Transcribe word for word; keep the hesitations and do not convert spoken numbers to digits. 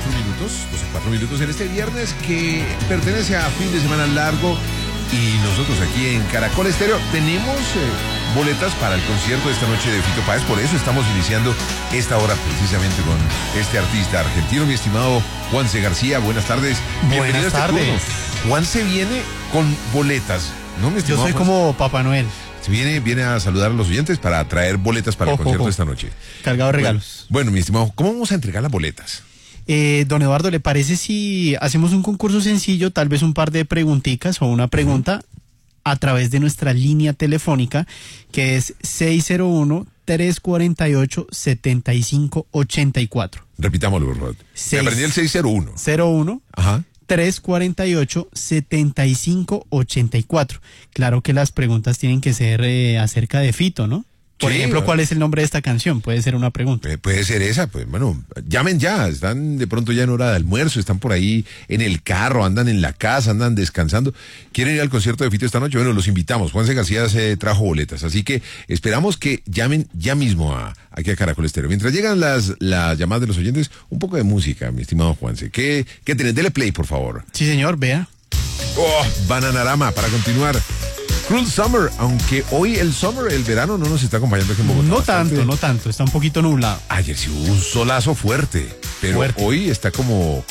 cuatro minutos, doce cuatro minutos en este viernes que pertenece a fin de semana largo y nosotros aquí en Caracol Estéreo tenemos eh, boletas para el concierto de esta noche de Fito Páez, por eso estamos iniciando esta hora precisamente con este artista argentino, mi estimado Juanse García. Buenas tardes. Bienvenido Buenas a este tardes. turno. Juanse viene con boletas, ¿no, mi Yo estimado soy Juanse? como Papá Noel, Viene, viene a saludar a los oyentes para traer boletas para el Oh, oh, concierto oh. de esta noche. cargado de regalos. Bueno, bueno, mi estimado, ¿cómo vamos a entregar las boletas? Eh, don Eduardo, ¿le parece si hacemos un concurso sencillo, tal vez un par de preguntitas o una pregunta a través de nuestra línea telefónica, que es seis cero uno, tres cuatro ocho, siete cinco ocho cuatro? Repitámoslo, por favor. Seis- Me aprendí el seis cero uno. cero uno, Ajá. tres cuatro ocho, siete cinco ocho cuatro. Claro que las preguntas tienen que ser eh, acerca de Fito, ¿no? Por Sí, ejemplo, ¿no? ¿cuál es el nombre de esta canción? Puede ser una pregunta. Pu- Puede ser esa, pues bueno, llamen ya, están de pronto ya en hora de almuerzo, están por ahí en el carro, andan en la casa, andan descansando. ¿Quieren ir al concierto de Fito esta noche? Bueno, los invitamos. Juanse García se trajo boletas, así que esperamos que llamen ya mismo a, aquí a Caracol Estéreo. Mientras llegan las, las llamadas de los oyentes, un poco de música, mi estimado Juanse. ¿Qué, qué tenés? Dele play, por favor. Sí, señor, vea. Oh, Bananarama, para continuar. Cruel Summer, aunque hoy el summer, el verano, no nos está acompañando aquí en Bogotá. No Bastante. tanto, no tanto, está un poquito nublado. Ayer sí hubo un solazo fuerte, pero Fuerte. hoy está como